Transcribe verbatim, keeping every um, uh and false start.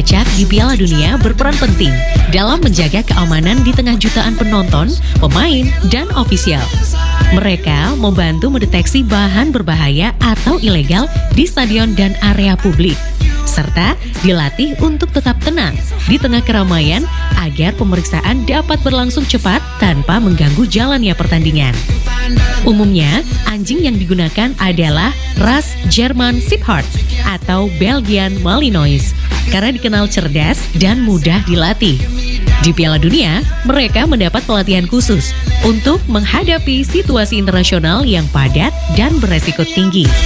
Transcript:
acak di Piala Dunia berperan penting dalam menjaga keamanan di tengah jutaan penonton, pemain, dan ofisial. Mereka membantu mendeteksi bahan berbahaya atau ilegal di stadion dan area publik, serta dilatih untuk tetap tenang di tengah keramaian agar pemeriksaan dapat berlangsung cepat tanpa mengganggu jalannya pertandingan. Umumnya, anjing yang digunakan adalah ras German Shepherd atau Belgian Malinois karena dikenal cerdas dan mudah dilatih. Di Piala Dunia, mereka mendapat pelatihan khusus untuk menghadapi situasi internasional yang padat dan beresiko tinggi.